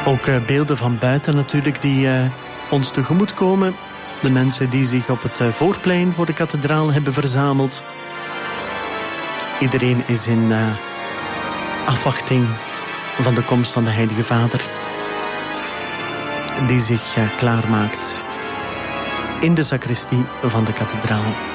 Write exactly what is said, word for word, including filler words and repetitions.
Ook uh, beelden van buiten natuurlijk die uh, ons tegemoet komen. De mensen die zich op het uh, voorplein voor de kathedraal hebben verzameld. Iedereen is in uh, afwachting van de komst van de Heilige Vader. Die zich uh, klaarmaakt in de sacristie van de kathedraal.